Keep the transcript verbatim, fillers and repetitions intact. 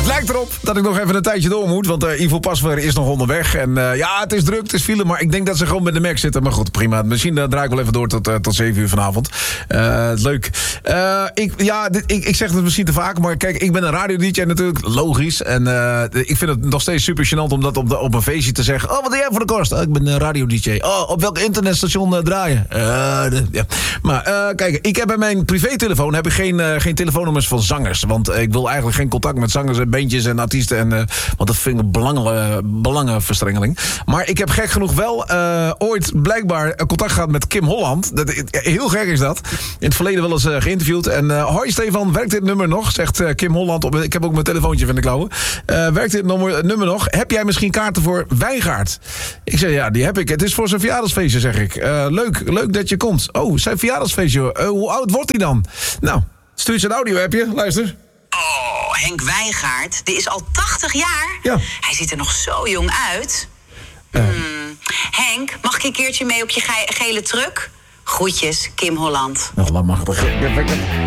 Het lijkt erop dat ik nog even een tijdje door moet. Want uh, Ivo Pasver is nog onderweg. En uh, ja, het is druk, het is file. Maar ik denk dat ze gewoon met de Mac zitten. Maar goed, prima. Misschien uh, draai ik wel even door tot, uh, tot zeven uur vanavond. Uh, leuk. Uh, ik, ja, dit, ik, ik zeg het misschien te vaak. Maar kijk, ik ben een radio-dj natuurlijk. Logisch. En uh, ik vind het nog steeds super gênant om dat op, de, op een feestje te zeggen. Oh, wat doe jij voor de kost? Oh, ik ben een radio-dj. Oh, op welk internetstation uh, draaien? Uh, de, ja. Maar uh, kijk, ik heb bij mijn privételefoon heb ik geen, uh, geen telefoonnummers van zangers. Want uh, ik wil eigenlijk geen contact met zangers en bandjes en artiesten. En, uh, want dat vind ik een belangen, belangenverstrengeling. Maar ik heb gek genoeg wel uh, ooit blijkbaar contact gehad met Kim Holland. Dat, heel gek is dat. In het verleden wel eens uh, geïnterviewd. En uh, hoi Stefan, werkt dit nummer nog? Zegt uh, Kim Holland. Op, ik heb ook mijn telefoontje van de klauwen. Uh, werkt dit nummer, nummer nog? Heb jij misschien kaarten voor Wijngaard? Ik zeg ja, die heb ik. Het is voor zijn verjaardagsfeestje, zeg ik. Uh, leuk, leuk dat je komt. Oh, zijn verjaardagsfeestje. Uh, hoe oud wordt hij dan? Nou, stuur zijn audio-appje. Luister. Oh, Henk Wijngaard, die is al tachtig jaar. Ja. Hij ziet er nog zo jong uit. Uh. Hmm. Henk, mag ik een keertje mee op je ge- gele truck? Groetjes, Kim Holland. Nou, laat maar.